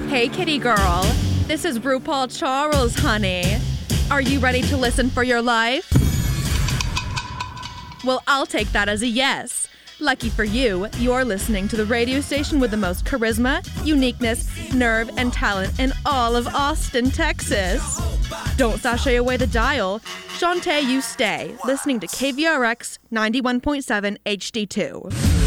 Hey, kitty girl. This is RuPaul Charles, honey. Are you ready to listen for your life? Well, I'll take that as a yes. Lucky for you, you're listening to the radio station with the most charisma, uniqueness, nerve, and talent in all of Austin, Texas. Don't sashay away the dial. Shantae, you stay, listening to KVRX 91.7 HD2.